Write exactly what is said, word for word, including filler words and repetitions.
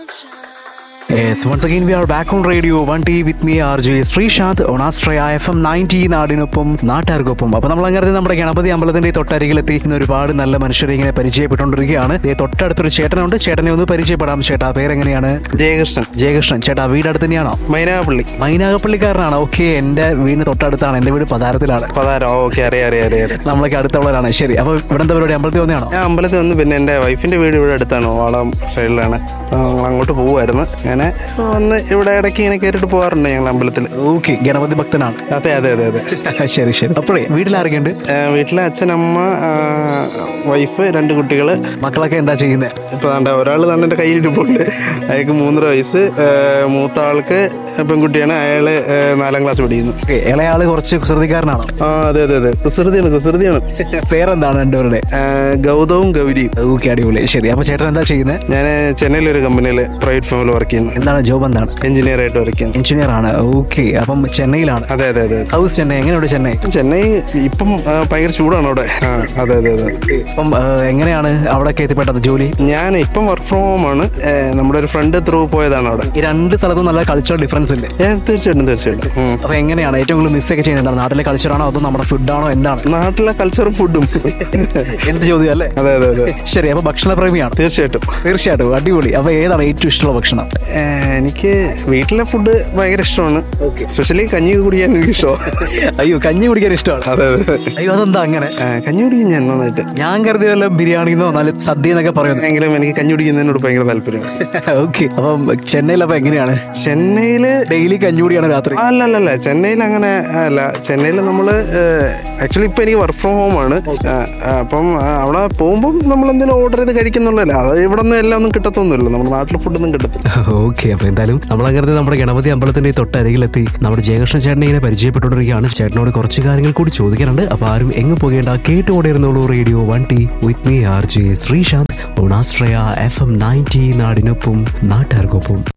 Yes, once again we are back on Radio one T with me R J Srishant on Astraya F M ninety നാടിനൊപ്പം നാട്ടുകാർക്കൊപ്പം. അപ്പോൾ നമ്മൾ അങ്ങനെ നമ്മുടെ ഗണപതി അമ്പലത്തിന്റെ തൊട്ടരികിലെത്തി ഇന്ന് ഒരുപാട് നല്ല മനുഷ്യരെ ഇങ്ങനെ പരിചയപ്പെട്ടുകൊണ്ടിരിക്കുകയാണ്. തൊട്ടടുത്തൊരു ചേട്ടനുണ്ട്. ചേട്ടനെ ഒന്ന് പരിചയപ്പെടാം. ചേട്ടാ പേരെങ്ങനെയാണ്? ജയകൃഷ്ണൻ. ജയകൃഷ്ണൻ ചേട്ടാ വീട് അടുത്ത് തന്നെയാണോ? മൈനാഗപ്പള്ളി. മൈനാഗപ്പള്ളിക്കാരനാണ്. ഓക്കെ, എന്റെ വീടിന് തൊട്ടടുത്താണ്. എന്റെ വീട് പതാരത്തിലാണ്. പതാരം. ഓക്കെ, അറിയാം അറിയാം അറിയാം. നമ്മളൊക്കെ അടുത്തുള്ളവരാണ്. ശരി, അപ്പോൾ ഇവിടെ എന്താ പരിപാടി? അമ്പലത്തിൽ വന്നെയാണോ? ഞാൻ അമ്പലത്തിൽ വന്ന് പിന്നെ എന്റെ വൈഫിന്റെ വീട് ഇവിടെ അടുത്താണ്, വാളം സൈഡിലാണ്. ഞങ്ങൾ അങ്ങോട്ട് പോകുമായിരുന്നു. അങ്ങനെ വന്ന് ഇവിടെ ഇടയ്ക്ക് ഇങ്ങനെ കയറിയിട്ട് പോകാറുണ്ട് ഞങ്ങൾ അമ്പലത്തിൽ. ഓക്കെ, ഗണപതി ഭക്തനാണ്. അതെ അതെ അതെ അതെ. ശരി ശരി. അപ്പോഴേ വീട്ടിലാരൊക്കെയുണ്ട്? വീട്ടിലെ അച്ഛൻ, അമ്മ, വൈഫ്, രണ്ട് കുട്ടികള്. മക്കളൊക്കെ എന്താ ചെയ്യുന്നത്? ഇപ്പൊ ദാണ്ട ഒരാൾ തന്നെ എന്റെ കയ്യിലിരിപ്പുണ്ട്. അയാൾക്ക് മൂന്നര വയസ്സ്. മൂത്ത ആൾക്ക് പെൺകുട്ടിയാണ്. അയാള് നാലാം ക്ലാസ് പഠിക്കുന്നു. ഇളയാള് കുറച്ച് കുസൃതിക്കാരനാണോ? ആ അതെ അതെ അതെ, കുസൃതിയാണ് കുസൃതിയാണ്. പേരെന്താണ് രണ്ടുപേരുടെ? ഗൗതവും ഗൗരിയും. ഓക്കെ, അടിപൊളി. ശരി, അപ്പൊ ചേട്ടൻ എന്താ ചെയ്യുന്നത്? ഞാൻ ചെന്നൈയിലൊരു കമ്പനിയിൽ പ്രൈവറ്റ് ഫേമിൽ വർക്ക് ചെയ്യുന്നു. എന്താണ് ജോബ്? എന്താണ്? എഞ്ചിനീയർ ആയിട്ട് വർക്ക് ചെയ്യുന്നു. എഞ്ചിനീയർ ആണ്. ഓക്കെ, അപ്പം ചെന്നൈയിലാണ്. അതെ അതെ അതെ. ഹൗസ് ചെന്നൈ. എങ്ങനെയുണ്ട് ചെന്നൈ? ചെന്നൈ ഇപ്പം ഭയങ്കര ചൂടാണ് അവിടെ. അതെ അതെ അതെ. അപ്പം എങ്ങനെയാണ് അവിടെ എത്തിപ്പെട്ടത് ജോലി? ഞാൻ ഇപ്പം വർക്ക് ഫ്രം ഹോം ആണ്. നമ്മുടെ ഒരു ഫ്രണ്ട് ത്രൂ പോയതാണ് അവിടെ. ഈ രണ്ട് സ്ഥലത്തും നല്ല കൾച്ചറൽ ഡിഫറൻസ് ഇല്ലേ? തീർച്ചയായിട്ടും തീർച്ചയായിട്ടും. അപ്പൊ എങ്ങനെയാണ് ഏറ്റവും കൂടുതൽ മിസ് ഒക്കെ ചെയ്യുന്നത്? നാട്ടിലെ കൾച്ചറാണോ അതോ നമ്മുടെ ഫുഡാണോ? എന്താണ് നാട്ടിലെ കൾച്ചറും ഫുഡും? എന്ത് ചോദ്യം അല്ലേ? അതെ അതെ അതെ. ശരി, അപ്പൊ ഭക്ഷണപ്രേമിയാണ്? തീർച്ചയായിട്ടും തീർച്ചയായിട്ടും. അടിപൊളി. അപ്പൊ ഏതാണ് ഏറ്റവും ഇഷ്ടമുള്ള ഭക്ഷണം? എനിക്ക് വീട്ടിലെ ഫുഡ് ഭയങ്കര ഇഷ്ടമാണ്. സ്പെഷ്യലി കഞ്ഞി കുടിക്കാൻ എനിക്ക് ഇഷ്ടമാണ്. അയ്യോ, കഞ്ഞി കുടിക്കാൻ ഇഷ്ടമാണ്? അതെ അതെ. അയ്യോ, അതെന്താ അങ്ങനെ? കഞ്ഞി കുടിക്കും ഞാൻ നന്നായിട്ട്. ഞാൻ കരുതിയ വല്ല ബിരിയാണിന്നോ നല്ല സദ്യ എന്നൊക്കെ പറയുന്നു. എങ്കിലും എനിക്ക് കഞ്ഞി കുടിക്കുന്നതിനോട് ഭയങ്കര താല്പര്യമാണ്. ഓക്കെ, അപ്പം ചെന്നൈയിൽ അപ്പൊ എങ്ങനെയാണ്? ചെന്നൈയില് ഡെയിലി കഞ്ഞി കുടിയാണ് രാത്രി? അല്ല അല്ല അല്ല, ചെന്നൈയിൽ അങ്ങനെ അല്ല. ചെന്നൈയിൽ നമ്മള് ആക്ച്വലി ഇപ്പൊ എനിക്ക് വർക്ക് ഫ്രം ഹോം ആണ്. അപ്പം അവിടെ പോകുമ്പോൾ നമ്മൾ എന്തെങ്കിലും ഓർഡർ ചെയ്ത് കഴിക്കുന്നുള്ളതല്ല. അത് ഇവിടെ നിന്ന് എല്ലാം ഒന്നും കിട്ടത്തൊന്നുമില്ല. നമ്മുടെ നാട്ടിലെ ഫുഡൊന്നും കിട്ടത്തില്ല. ഓക്കെ, അപ്പൊ എന്തായാലും നമ്മളങ്ങനെ നമ്മുടെ ഗണപതി അമ്പലത്തിന്റെ തൊട്ടരികിലെത്തി നമ്മുടെ ജയകൃഷ്ണൻ ചേട്ടനെ ഇങ്ങനെ പരിചയപ്പെട്ടുകൊണ്ടിരിക്കുകയാണ്. ചേട്ടനോട് കുറച്ച് കാര്യങ്ങൾ കൂടി ചോദിക്കാറുണ്ട്. അപ്പൊ ആരും എങ്ങ് പോകേണ്ട, കേട്ടുകൊണ്ടിരുന്നോളൂ radio one T with me R J Sreesanth on Ashraya F M ninety നാടിനൊപ്പം നാട്ടുകാർക്കൊപ്പം.